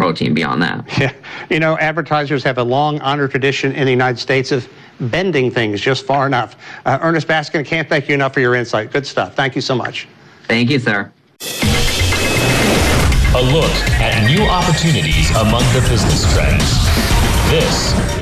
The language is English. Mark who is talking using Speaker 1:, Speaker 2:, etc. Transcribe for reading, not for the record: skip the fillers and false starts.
Speaker 1: protein beyond that.
Speaker 2: Yeah. You know, advertisers have a long honored tradition in the United States of bending things just far enough. Ernest Baskin, can't thank you enough for your insight. Good stuff. Thank you so much.
Speaker 1: Thank you, sir.
Speaker 3: A look at new opportunities among the business trends. This